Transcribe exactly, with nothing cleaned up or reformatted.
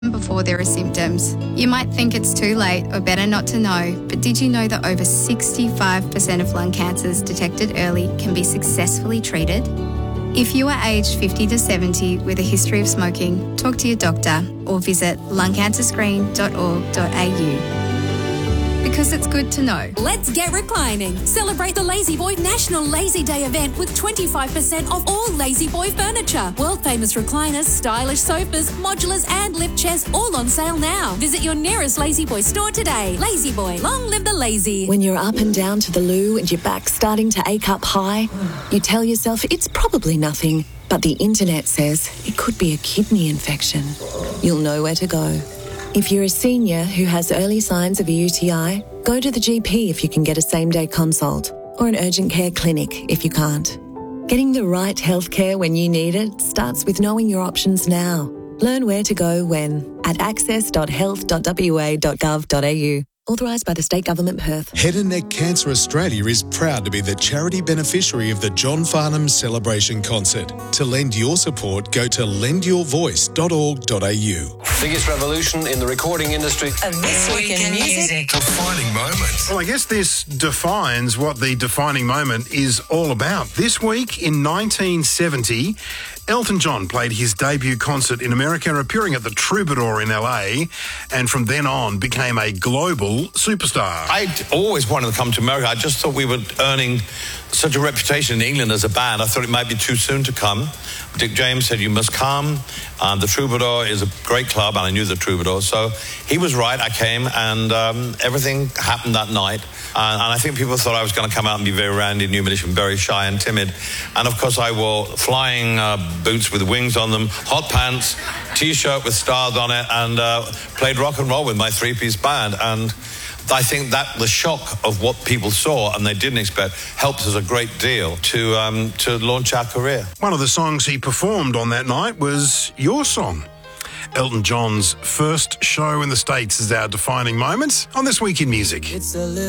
before there are symptoms. You might think it's too late or better not to know, but did you know that over sixty-five percent of lung cancers detected early can be successfully treated? If you are aged fifty to seventy with a history of smoking, talk to your doctor or visit lung cancer screen dot org dot a u. Because it's good to know. Let's get reclining. Celebrate the Lazy Boy National Lazy Day event with twenty-five percent off all Lazy Boy furniture. World famous recliners, stylish sofas, modulars and lift chairs all on sale now. Visit your nearest Lazy Boy store today. Lazy Boy, long live the lazy. When you're up and down to the loo and your back's starting to ache up high, you tell yourself it's probably nothing. But the internet says it could be a kidney infection. You'll know where to go. If you're a senior who has early signs of a U T I, go to the G P if you can get a same-day consult, or an urgent care clinic if you can't. Getting the right healthcare when you need it starts with knowing your options now. Learn where to go when at access dot health dot w a dot gov dot a u. Authorised by the State Government, Perth. Head and Neck Cancer Australia is proud to be the charity beneficiary of the John Farnham Celebration Concert. To lend your support, go to lend your voice dot org dot a u. Biggest revolution in the recording industry. And this week in music. Defining moments. Well, I guess this defines what the defining moment is all about. This week in nineteen seventy, Elton John played his debut concert in America, appearing at the Troubadour in L A, and from then on became a global superstar. I always wanted to come to America. I just thought we were earning such a reputation in England as a band. I thought it might be too soon to come. Dick James said, you must come. Um, the Troubadour is a great club, and I knew the Troubadour. So he was right. I came, and um, everything happened that night. Uh, and I think people thought I was going to come out and be very Randy Newmanish and very shy and timid. And, of course, I wore flying uh, boots with wings on them, hot pants, T-shirt with stars on it, and uh, played rock and roll with my three-piece band. And I think that the shock of what people saw and they didn't expect helped us a great deal to um, to launch our career. One of the songs he performed on that night was your song. Elton John's first show in the States is our defining moment on This Week in Music. It's a little